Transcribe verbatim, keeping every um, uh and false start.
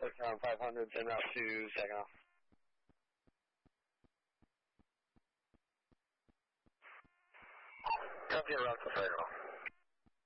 Around five hundred, send out to second off. Copy, route to second off.